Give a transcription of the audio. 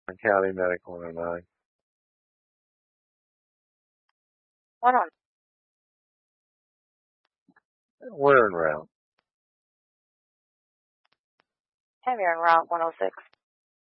County Medical 109. What on? We're en route. Have you on Route 106?